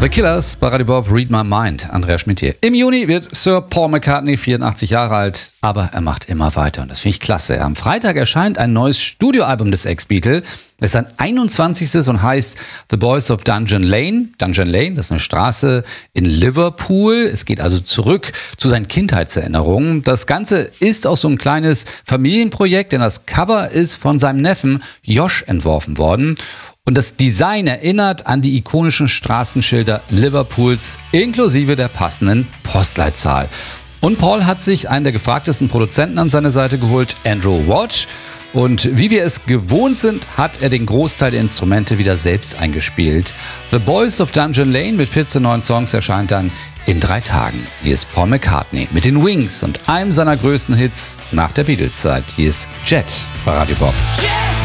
The Killers bei Radio Bob, Read My Mind. Andreas Schmidt hier. Im Juni wird Sir Paul McCartney 84 Jahre alt, aber er macht immer weiter und das finde ich klasse. Am Freitag erscheint ein neues Studioalbum des Ex-Beatle. Es ist sein 21. und heißt The Boys of Dungeon Lane. Dungeon Lane, das ist eine Straße in Liverpool. Es geht also zurück zu seinen Kindheitserinnerungen. Das Ganze ist auch so ein kleines Familienprojekt, denn das Cover ist von seinem Neffen Josh entworfen worden. Und das Design erinnert an die ikonischen Straßenschilder Liverpools inklusive der passenden Postleitzahl. Und Paul hat sich einen der gefragtesten Produzenten an seine Seite geholt, Andrew Watt. Und wie wir es gewohnt sind, hat er den Großteil der Instrumente wieder selbst eingespielt. The Boys of Dungeon Lane mit 14 neuen Songs erscheint dann in 3 Tagen. Hier ist Paul McCartney mit den Wings und einem seiner größten Hits nach der Beatles-Zeit. Hier ist Jet bei Radio Bob. Yes!